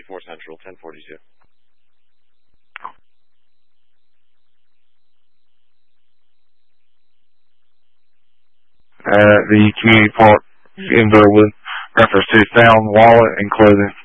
54 Central, 1042. The community park in Berwood, reference to found wallet and clothing.